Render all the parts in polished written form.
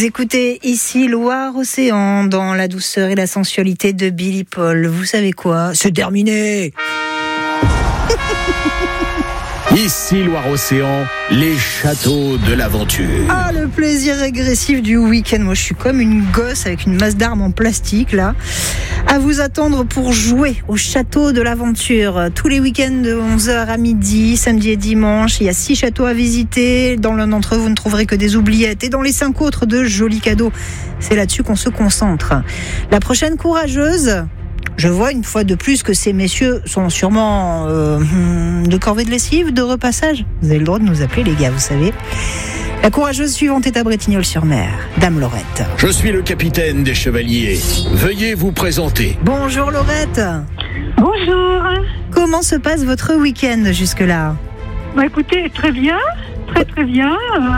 Vous écoutez ici Loire-Océan dans la douceur et la sensualité de Billy Paul. Vous savez quoi ? C'est terminé. Ici Loire-Océan, les châteaux de l'aventure. Ah, le plaisir régressif du week-end. Moi, je suis comme une gosse avec une masse d'armes en plastique, là, à vous attendre pour jouer au château de l'aventure. Tous les week-ends de 11h à midi, samedi et dimanche, il y a 6 châteaux à visiter. Dans l'un d'entre eux, vous ne trouverez que des oubliettes. Et dans les 5 autres, de jolis cadeaux. C'est là-dessus qu'on se concentre. La prochaine courageuse... Je vois une fois de plus que ces messieurs sont sûrement de corvée de lessive, de repassage. Vous avez le droit de nous appeler, les gars, vous savez. La courageuse suivante est à Bretignolles-sur-Mer, Dame Laurette. Je suis le capitaine des chevaliers. Veuillez vous présenter. Bonjour Laurette. Bonjour. Comment se passe votre week-end jusque-là ? Écoutez, très bien, très bien.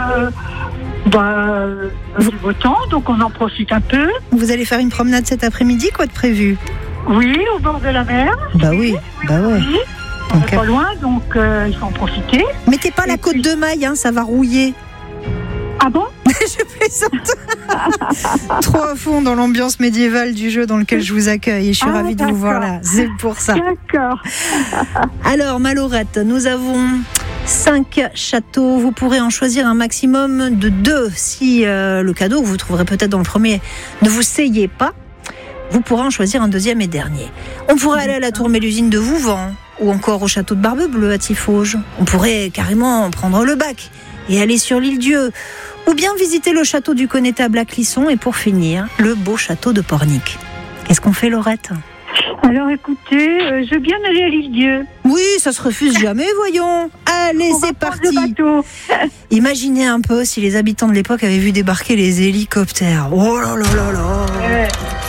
Du beau temps, donc on en profite un peu. Vous allez faire une promenade cet après-midi, quoi de prévu ? Oui, au bord de la mer. Bah oui. Oui. On n'est pas loin, donc il faut en profiter. Mettez pas la côte de maille, ça va rouiller. Ah bon ? Je plaisante. Trop à fond dans l'ambiance médiévale du jeu dans lequel je vous accueille et je suis ravie de vous voir là. C'est pour ça. D'accord. Alors, ma Laurette, nous avons 5 châteaux. Vous pourrez en choisir un maximum de 2. Si le cadeau que vous trouverez peut-être dans le premier ne vous seyez pas, vous pourrez en choisir un deuxième et dernier. On pourrait aller à la tour Mélusine de Vouvant ou encore au château de Barbe-Bleue à Tiffauges. On pourrait carrément prendre le bac et aller sur l'île Dieu. Ou bien visiter le château du Connétable à Clisson et pour finir, le beau château de Pornic. Qu'est-ce qu'on fait, Laurette ? Alors écoutez, je veux bien aller à l'île Dieu. Oui, ça se refuse jamais, voyons. Allez, c'est parti. Le bateau. Imaginez un peu si les habitants de l'époque avaient vu débarquer les hélicoptères. Oh là là là là.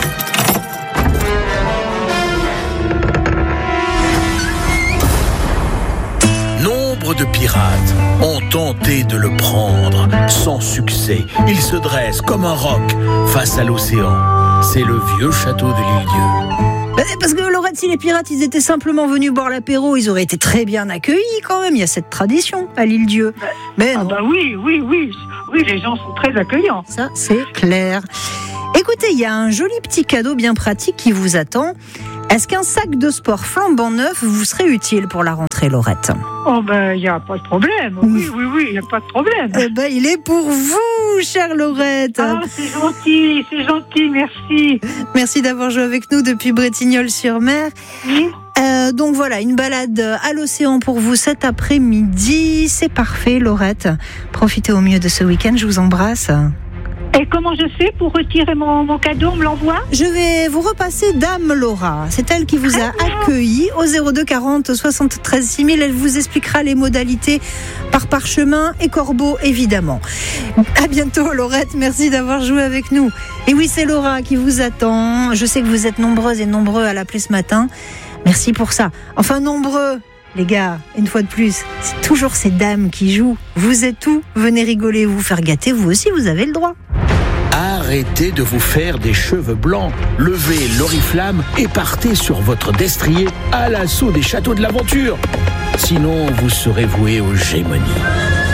Nombre de pirates ont tenté de le prendre sans succès. Il se dresse comme un roc face à l'océan. C'est le vieux château de l'île Dieu. Parce que Laurette, si les pirates ils étaient simplement venus boire l'apéro, ils auraient été très bien accueillis quand même. Il y a cette tradition à l'île Dieu. Mais non. Oui, les gens sont très accueillants. Ça, c'est clair. Écoutez, il y a un joli petit cadeau bien pratique qui vous attend. Est-ce qu'un sac de sport flambant neuf vous serait utile pour la rentrée, Laurette ? Il n'y a pas de problème. Oui, il n'y a pas de problème. Il est pour vous, chère Laurette. Ah, c'est gentil, merci. Merci d'avoir joué avec nous depuis Bretignolles-sur-Mer. Oui. Donc voilà, une balade à l'océan pour vous cet après-midi. C'est parfait, Laurette. Profitez au mieux de ce week-end, je vous embrasse. Et comment je fais pour retirer mon cadeau, on me l'envoie ? Je vais vous repasser Dame Laura. C'est elle qui vous a accueilli au 02 40 73 6000. Elle vous expliquera les modalités par parchemin et corbeau, évidemment. À bientôt, Laurette. Merci d'avoir joué avec nous. Et oui, c'est Laura qui vous attend. Je sais que vous êtes nombreuses et nombreux à l'appeler ce matin. Merci pour ça. Enfin, nombreux. Les gars, une fois de plus, c'est toujours ces dames qui jouent. Vous êtes où ? Venez rigoler, vous faire gâter. Vous aussi, vous avez le droit. Arrêtez de vous faire des cheveux blancs. Levez l'oriflamme et partez sur votre destrier à l'assaut des châteaux de l'aventure. Sinon, vous serez voué aux gémonies.